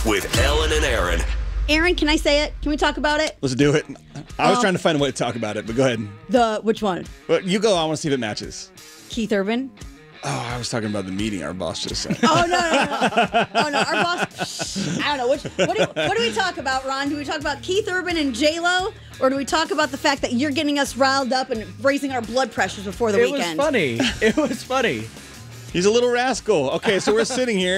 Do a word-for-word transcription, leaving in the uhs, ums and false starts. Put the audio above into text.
with Ellen and Aaron. Aaron, can I say it? Can we talk about it? Let's do it. I was Um, trying to find a way to talk about it, but go ahead. The which one? Well, you go. I want to see if it matches. Keith Urban. Oh, I was talking about the meeting our boss just said. Oh no no no! Oh no, our boss. I don't know. Which, what, do, what do we talk about, Ron? Do we talk about Keith Urban and J Lo, or do we talk about the fact that you're getting us riled up and raising our blood pressures before the It weekend? was funny. It was funny. He's a little rascal. Okay, so we're sitting here.